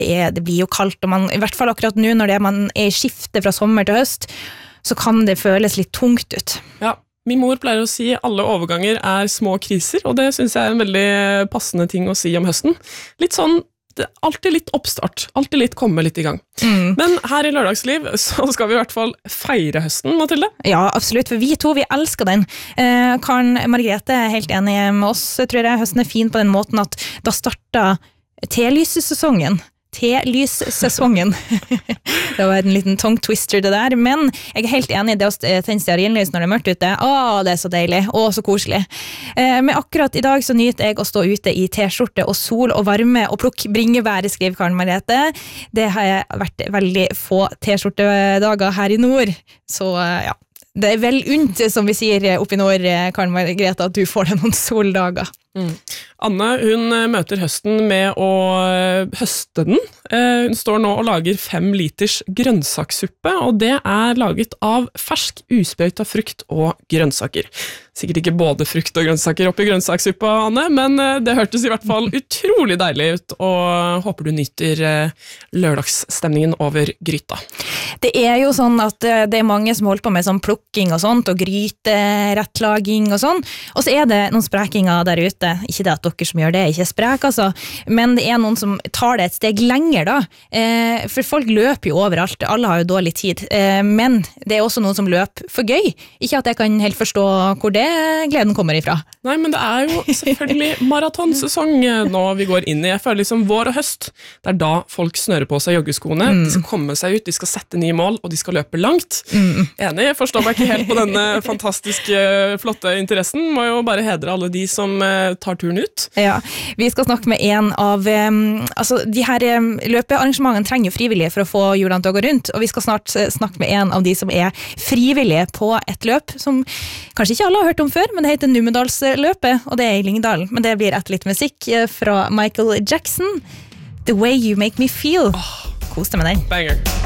det blir jo kaldt, og man, i hvert fall akkurat nå når man i skifte fra sommer til høst, så kan det føles litt tungt ut. Ja, min mor pleier å si alle overganger små kriser, og det synes jeg en veldig passende ting å si om høsten. Litt sånn, det alltid litt oppstart, alltid litt komme litt i gang. Men her i Lørdagsliv så skal vi i hvert fall feire høsten, Mathilde. Ja, absolutt, for vi to, vi elsker den. Karen Margrethe er helt enig med oss, tror jeg høsten fin på den måten at da starter telysesesongen. Telyssesongen. Det var en liten tongue twister det der, men jeg er helt enig i det å tenne stearinlys når det mørkt ute. Det så deilig, så koselig. Men akkurat i dag så nyter jeg å stå ute i t-skjorte og sol og varme og plukke bringebær, skriver Karen Margrethe. Det har vært veldig få t-skjortedager her i nord, så ja. Det er vel unt, som vi sier oppe i nord, Karen Margrethe, at du får deg noen soldager. Anne, hun møter høsten med å høste den. Hun står nå og lager 5 liters grønnsakssuppe, og det laget av fersk usprøyta frukt og grønnsaker. Sikkert ikke både frukt og grønnsaker oppi grønnsakssuppa, Anne, men det hørtes i hvert fall utrolig deilig ut, og håper du nyter lørdagsstemningen over gryta. Det jo sånn at det mange som holder på med sånn plukking og sånt, og gryterettlaging og sånn, og så det noen sprekinger der ute. Ikke det at dere som gjør det ikke sprek, altså, men det noen som tar det et steg lenger da, for folk løper jo overalt, alle har jo dårlig tid, men det også noen som løper for gøy. Ikke at jeg kan helt forstå hvor det gleden kommer ifra. Nei, men det jo selvfølgelig maratonsesong nå vi går inn i. Jeg føler liksom vår og høst, det da folk snører på seg joggeskoene, de skal komme seg ut, de skal sette nye mål, og de skal løpe langt. Enig, jeg forstår meg ikke helt på denne fantastiske, flotte interessen, må jo bare hedre alle de som tar turen ut. Ja, vi skal snakke med en av, altså de her løpearrangementene trenger jo frivillige for å få hjulene til å gå rundt, og vi skal snart snakke med en av de som frivillige på et løp, som kanskje ikke alle har hørt om før, men det heter Numedalsløpet, og det i Lyngdal, men det blir etter litt musikk fra Michael Jackson, The Way You Make Me Feel. Kos deg med den. Banger.